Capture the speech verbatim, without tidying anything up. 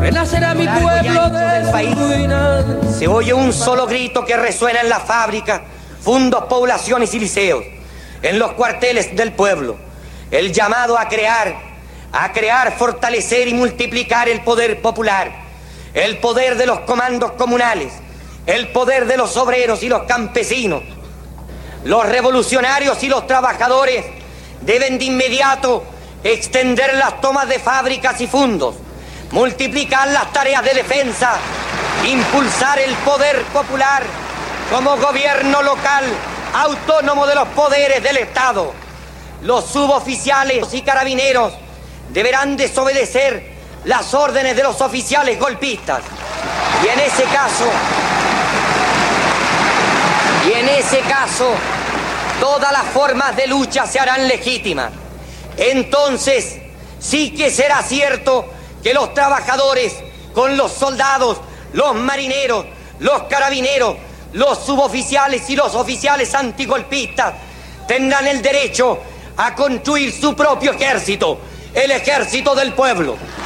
Renacerá mi pueblo de país. Se oye un solo grito que resuena en las fábricas, fundos, poblaciones y liceos, en los cuarteles del pueblo. El llamado a crear, a crear, fortalecer y multiplicar el poder popular, el poder de los comandos comunales, el poder de los obreros y los campesinos. Los revolucionarios y los trabajadores deben de inmediato extender las tomas de fábricas y fundos, multiplicar las tareas de defensa, impulsar el poder popular como gobierno local autónomo de los poderes del Estado. Los suboficiales y carabineros deberán desobedecer las órdenes de los oficiales golpistas. Y en ese caso, y en ese caso, todas las formas de lucha se harán legítimas. Entonces, sí que será cierto que los trabajadores, con los soldados, los marineros, los carabineros, los suboficiales y los oficiales antigolpistas, tendrán el derecho a construir su propio ejército, el ejército del pueblo.